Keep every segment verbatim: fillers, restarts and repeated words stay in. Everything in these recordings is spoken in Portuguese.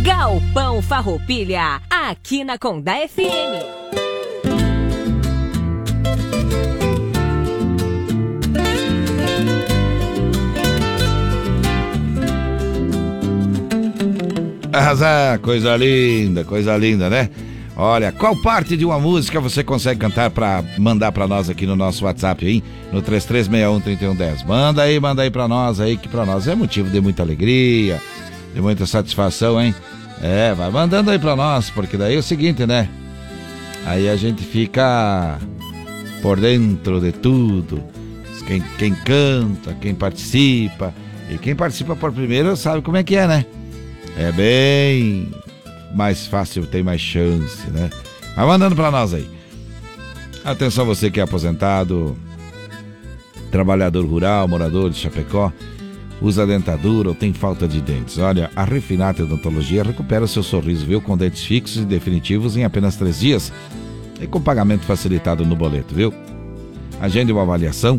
Galpão Farroupilha, aqui na Condá F M. Arrasar, coisa linda, coisa linda, né? Olha, qual parte de uma música você consegue cantar pra mandar pra nós aqui no nosso WhatsApp, hein? No três três seis um, três um um zero. Manda aí, manda aí pra nós aí, que pra nós é motivo de muita alegria, de muita satisfação, hein? É, vai mandando aí pra nós, porque daí é o seguinte, né? Aí a gente fica por dentro de tudo. Quem, quem canta, quem participa. E quem participa por primeiro sabe como é que é, né? É bem mais fácil, tem mais chance, né? Vai mandando pra nós aí. Atenção você que é aposentado, trabalhador rural, morador de Chapecó, usa dentadura ou tem falta de dentes. Olha, a Refinato Odontologia recupera seu sorriso, viu? Com dentes fixos e definitivos em apenas três dias e com pagamento facilitado no boleto, viu? Agende uma avaliação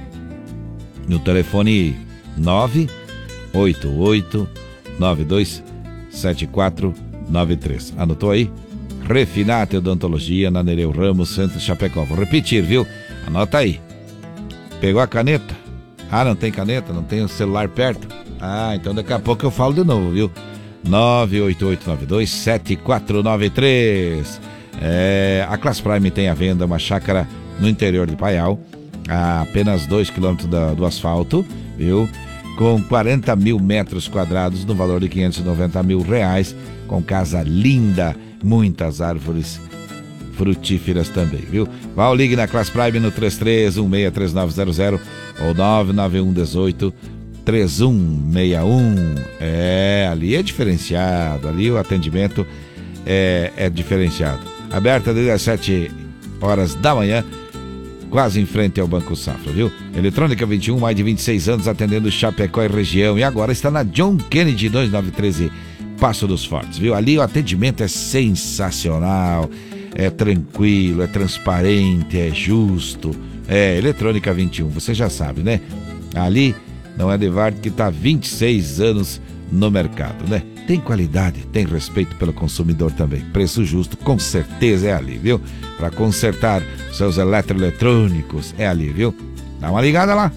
no telefone nove oito oito nove dois sete quatro nove três. Anotou aí? Refinato Odontologia na Nereu Ramos, Centro de Chapecó. Vou repetir, viu? Anota aí. Pegou a caneta? Ah, não tem caneta? Não tem o celular perto? Ah, então daqui a pouco eu falo de novo, viu? nove oito oito nove dois sete quatro nove três. É, a Class Prime tem à venda uma chácara no interior de Paial, a apenas dois quilômetros da, do asfalto, viu? Com quarenta mil metros quadrados no valor de quinhentos e noventa mil reais, com casa linda, muitas árvores frutíferas também, viu? Vá ou ligue na Class Prime no três três um seis três nove zero zero ou nove nove um um oito três um seis um. É, ali é diferenciado, ali o atendimento é, é diferenciado. Aberta desde as sete horas da manhã, quase em frente ao Banco Safra, viu? Eletrônica vinte e um, mais de vinte e seis anos atendendo Chapecó e região, e agora está na John Kennedy dois nove um três, Passo dos Fortes, viu? Ali o atendimento é sensacional, é tranquilo, é transparente, é justo. É, Eletrônica vinte e um, você já sabe, né? Ali não é de Varte que está há vinte e seis anos no mercado, né? Tem qualidade, tem respeito pelo consumidor também. Preço justo, com certeza é ali, viu? Para consertar seus eletroeletrônicos, é ali, viu? Dá uma ligada lá.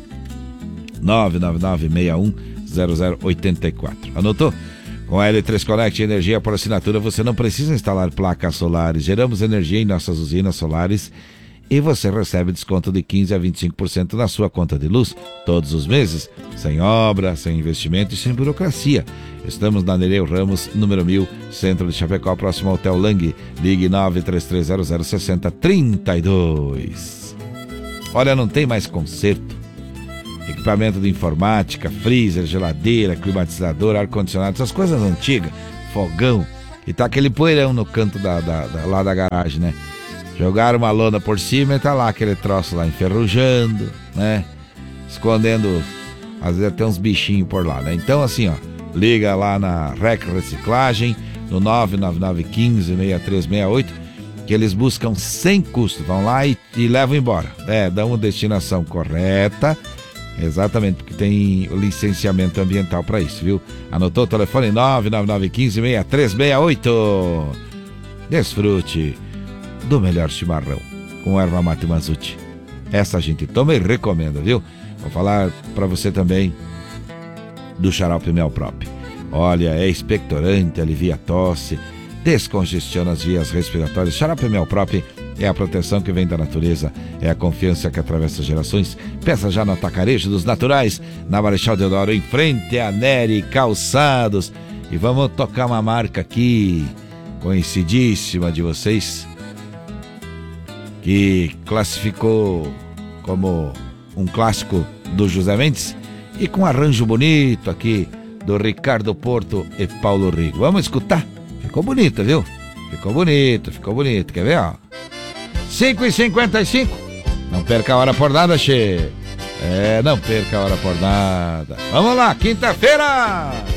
nove nove nove seis um zero zero oito quatro. Anotou? Com a L três Connect Energia por assinatura, você não precisa instalar placas solares. Geramos energia em nossas usinas solares e você recebe desconto de quinze a vinte e cinco por cento na sua conta de luz todos os meses, sem obra, sem investimento e sem burocracia. Estamos na Nereu Ramos, número mil, centro de Chapecó, próximo ao Hotel Lang. Ligue nove três três zero zero seis zero três dois. Olha, não tem mais conserto. Equipamento de informática, freezer, geladeira, climatizador, ar-condicionado, essas coisas antigas, fogão. E tá aquele poeirão no canto da, da, da, lá da garagem, né? Jogaram uma lona por cima e tá lá aquele troço lá enferrujando, né? Escondendo, às vezes até uns bichinhos por lá, né? Então assim, ó, liga lá na R E C Reciclagem, no nove nove nove um cinco seis três seis oito, que eles buscam sem custo, vão lá e, e levam embora. É, dão uma destinação correta, exatamente, porque tem o licenciamento ambiental para isso, viu? Anotou o telefone nove nove nove um cinco seis três seis oito. Desfrute do melhor chimarrão com erva mate Mazzucchi. Essa a gente toma e recomenda, viu? Vou falar para você também do xarope Mel Prop. Olha, é expectorante, alivia a tosse, descongestiona as vias respiratórias. Xarope Mel Prop é a proteção que vem da natureza, é a confiança que atravessa gerações. Peça já no Atacarejo dos Naturais, na Marechal Deodoro, em frente a Nery Calçados. E vamos tocar uma marca aqui, conhecidíssima de vocês, que classificou como um clássico do José Mendes e com arranjo bonito aqui do Ricardo Porto e Paulo Rigo. Vamos escutar? Ficou bonito, viu? Ficou bonito, ficou bonito. Quer ver, ó? cinco e cinquenta e cinco. Não perca a hora por nada, che. É, não perca a hora por nada. Vamos lá, quinta-feira!